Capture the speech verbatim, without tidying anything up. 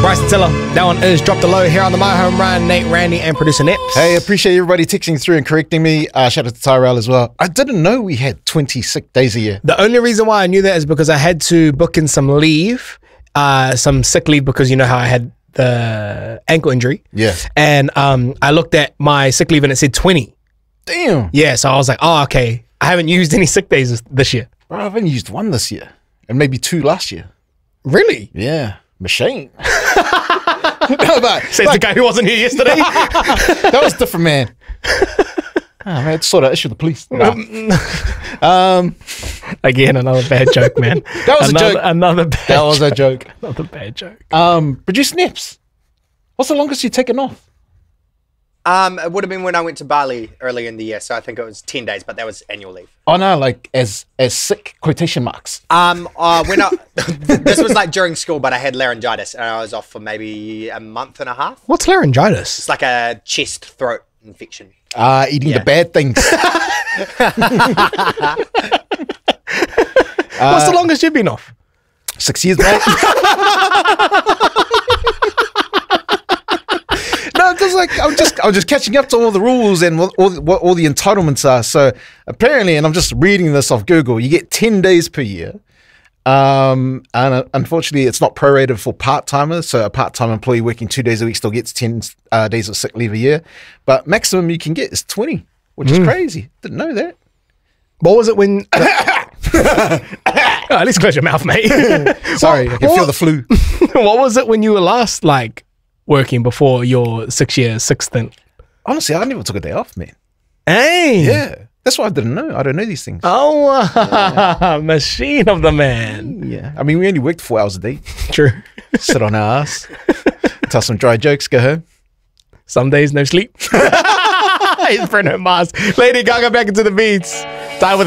Bryson Tiller. That one is Drop the Low here on the My Home Run. Nate, Randy, and producer Nips. Hey, appreciate everybody texting through and correcting me. Uh, shout out to Tyrell as well. I didn't know we had twenty sick days a year. The only reason why I knew that is because I had to book in some leave, uh, some sick leave, because you know how I had the ankle injury. Yeah. And um, I looked at my sick leave and it said twenty. Damn. Yeah, so I was like, oh, okay. I haven't used any sick days this, this year. Bro, I've only used one this year and maybe two last year. Really? Yeah. Machine. No, but, Says like, the guy who wasn't here yesterday. that was different, man. Oh, man, it's sort of issue with the police. Nah. um, Again, another bad joke, man. That was another, a joke. Another bad That was a joke. Another bad joke. Um, Producer Nips, what's the longest you've taken off? Um, it would have been when I went to Bali early in the year, so I think it was ten days, but that was annual leave. Oh no, like as as sick quotation marks. Um, uh, when I, this was like during school, but I had laryngitis and I was off for maybe a month and a half. What's laryngitis? It's like a chest throat infection. Ah, uh, eating Yeah. the bad things. What's the longest you've been off? Six years, mate. No, because like I'm just I'm just catching up to all the rules and what all, the, what all the entitlements are. So apparently, and I'm just reading this off Google, you get ten days per year. Um, and uh, unfortunately, it's not prorated for part timers. So a part time employee working two days a week still gets ten uh, days of sick leave a year. But maximum you can get is twenty, which is crazy. Didn't know that. What was it when... Oh, at least close your mouth, mate. Sorry, I can feel the flu. What was it when you were last, like, working before your six-year sixth stint? Honestly, I never took a day off, man. Hey! Yeah, that's why I didn't know. I don't know these things. Oh, yeah. Machine of the man. Yeah, I mean, we only worked four hours a day. True. Sit on our ass, tell some dry jokes, go home. Some days, no sleep. He's Bruno Mars. Lady Gaga back into the beats. Die with